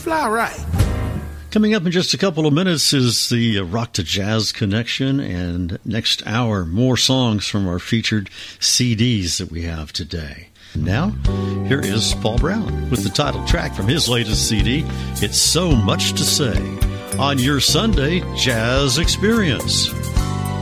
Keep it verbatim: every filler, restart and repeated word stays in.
fly right. Coming up in just a couple of minutes is the Rock to Jazz Connection, and next hour, more songs from our featured C Ds that we have today. Now, here is Paul Brown with the title track from his latest C D, It's So Much to Say, on your Sunday Jazz Experience.